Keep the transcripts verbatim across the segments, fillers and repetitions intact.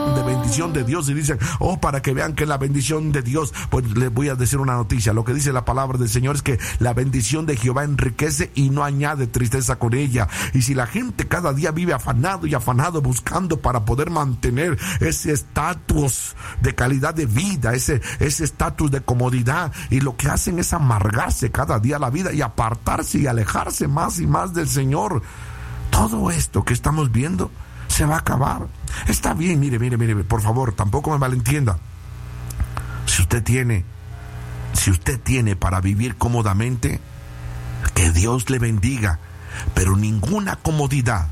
de bendición de Dios y dicen, oh, para que vean que la bendición de Dios, pues les voy a decir una noticia. Lo que dice la palabra del Señor es que la bendición de Jehová enriquece y no añade tristeza con ella. Y si la gente cada día vive afanado y afanado buscando para poder mantener ese estatus de calidad de vida, ese ese estatus de comodidad, y lo que hacen es amargarse cada día la vida y apartarse y alejarse más y más del Señor, todo esto que estamos viendo se va a acabar. Está bien, mire, mire, mire, por favor, tampoco me malentienda. Si usted tiene, si usted tiene para vivir cómodamente, que Dios le bendiga, pero ninguna comodidad,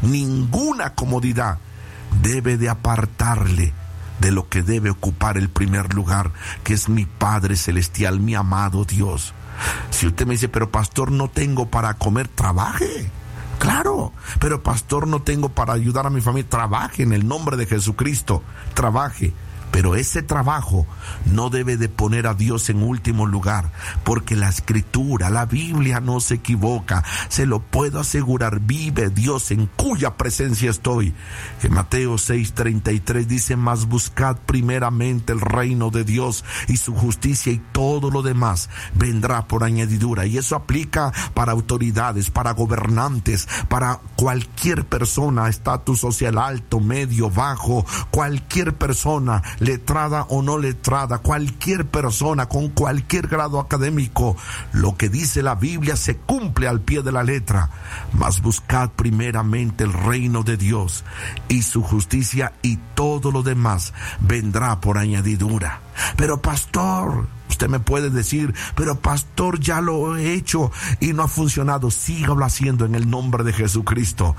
ninguna comodidad debe de apartarle de lo que debe ocupar el primer lugar, que es mi Padre Celestial, mi amado Dios. Si usted me dice, pero pastor, no tengo para comer, trabaje. Claro, pero pastor, no tengo para ayudar a mi familia, trabaje en el nombre de Jesucristo, trabaje. Pero ese trabajo no debe de poner a Dios en último lugar, porque la Escritura, la Biblia no se equivoca, se lo puedo asegurar. Vive Dios en cuya presencia estoy. En Mateo seis treinta y tres dice, mas buscad primeramente el reino de Dios y su justicia, y todo lo demás vendrá por añadidura. Y eso aplica para autoridades, para gobernantes, para cualquier persona, estatus social alto, medio, bajo, cualquier persona, letrada o no letrada, cualquier persona con cualquier grado académico. Lo que dice la Biblia se cumple al pie de la letra. Mas buscad primeramente el reino de Dios y su justicia, y todo lo demás vendrá por añadidura. Pero pastor, usted me puede decir, pero pastor, ya lo he hecho y no ha funcionado. Sígalo haciendo en el nombre de Jesucristo.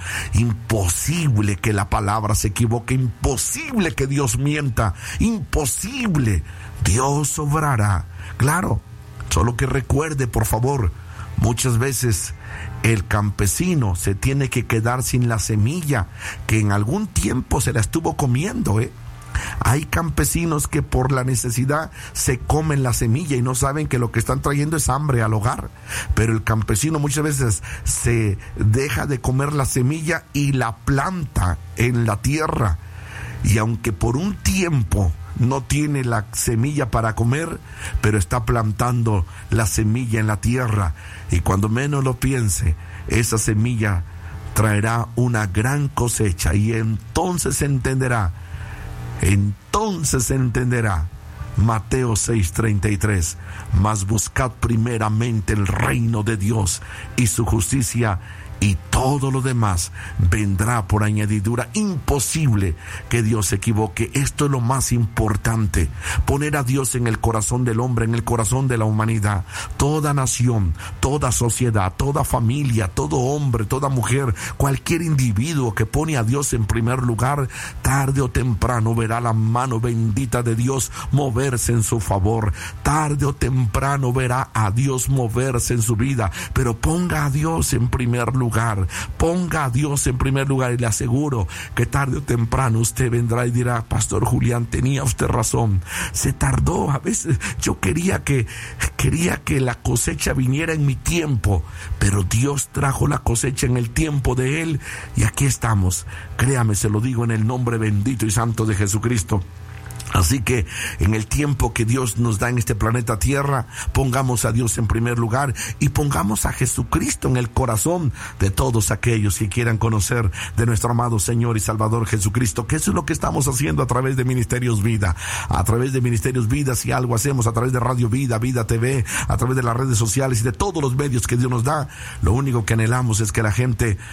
Imposible que la palabra se equivoque, imposible que Dios mienta, imposible. Dios obrará. Claro, solo que recuerde, por favor, muchas veces el campesino se tiene que quedar sin la semilla que en algún tiempo se la estuvo comiendo, ¿eh? Hay campesinos que por la necesidad se comen la semilla y no saben que lo que están trayendo es hambre al hogar. Pero el campesino muchas veces se deja de comer la semilla y la planta en la tierra. Y aunque por un tiempo no tiene la semilla para comer, pero está plantando la semilla en la tierra. Y cuando menos lo piense, esa semilla traerá una gran cosecha, y entonces entenderá Entonces entenderá Mateo seis treinta y tres, mas buscad primeramente el reino de Dios y su justicia, y todo lo demás vendrá por añadidura. Imposible que Dios se equivoque. Esto es lo más importante, poner a Dios en el corazón del hombre, en el corazón de la humanidad. Toda nación, toda sociedad, toda familia, todo hombre, toda mujer, cualquier individuo que pone a Dios en primer lugar, tarde o temprano verá la mano bendita de Dios moverse en su favor. Tarde o temprano verá a Dios moverse en su vida. Pero ponga a Dios en primer lugar. Ponga a Dios en primer lugar, y le aseguro que tarde o temprano usted vendrá y dirá, pastor Julián, tenía usted razón, se tardó. A veces yo quería que quería que la cosecha viniera en mi tiempo, pero Dios trajo la cosecha en el tiempo de Él, y aquí estamos. Créame, se lo digo en el nombre bendito y santo de Jesucristo. Así que en el tiempo que Dios nos da en este planeta Tierra, pongamos a Dios en primer lugar y pongamos a Jesucristo en el corazón de todos aquellos que quieran conocer de nuestro amado Señor y Salvador Jesucristo, que eso es lo que estamos haciendo a través de Ministerios Vida. A través de Ministerios Vida, si algo hacemos a través de Radio Vida, Vida T V, a través de las redes sociales y de todos los medios que Dios nos da, lo único que anhelamos es que la gente